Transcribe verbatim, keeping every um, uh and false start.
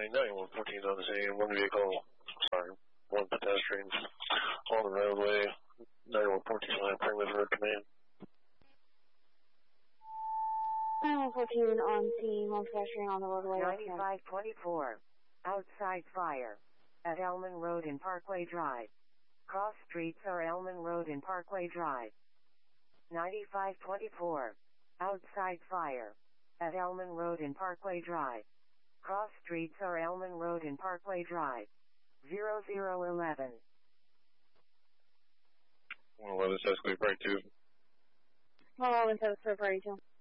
ninety-one fourteen on the scene. One vehicle, sorry, one pedestrian on the roadway. ninety-one fourteen line, Primitive Road Command. ninety-one fourteen on scene, one pedestrian on the roadway. ninety-five twenty-four. Outside fire. At Elman Road and Parkway Drive. Cross streets are Elman Road and Parkway Drive. ninety-five twenty-four. Outside fire. At Elman Road and Parkway Drive. Cross streets are Elman Road and Parkway Drive. zero zero eleven. one eleven, escalate right two. one eleven, seven, three, two.